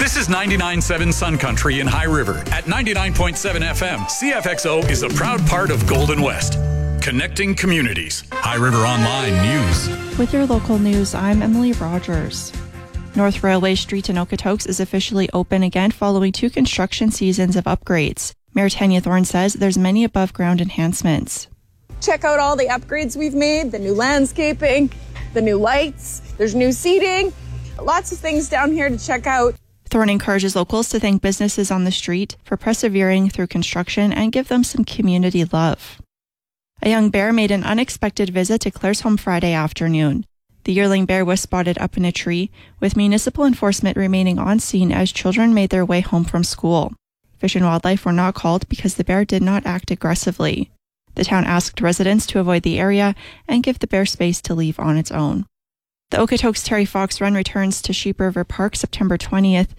This is 99.7 Sun Country in High River. At 99.7 FM, CFXO is a proud part of Golden West. Connecting communities. High River Online News. With your local news, I'm Emily Rogers. North Railway Street in Okotoks is officially open again following 2 construction seasons of upgrades. Mayor Tanya Thorne says there's many above-ground enhancements. Check out all the upgrades we've made, the new landscaping, the new lights, there's new seating, lots of things down here to check out. Thorne encourages locals to thank businesses on the street for persevering through construction and give them some community love. A young bear made an unexpected visit to Clare's home Friday afternoon. The yearling bear was spotted up in a tree, with municipal enforcement remaining on scene as children made their way home from school. Fish and Wildlife were not called because the bear did not act aggressively. The town asked residents to avoid the area and give the bear space to leave on its own. The Okotoks Terry Fox Run returns to Sheep River Park September 20th.